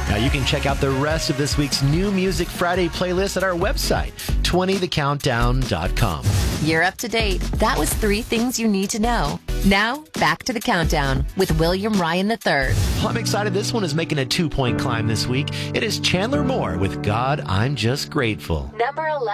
Now you can check out the rest of this week's New Music Friday playlist at our website, 20thecountdown.com. You're up to date. That was 3 things you need to know. Now, back to the countdown with William Ryan III. Well, I'm excited. This one is making a 2-point climb this week. It is Chandler Moore with God, I'm Just Grateful. Number 11.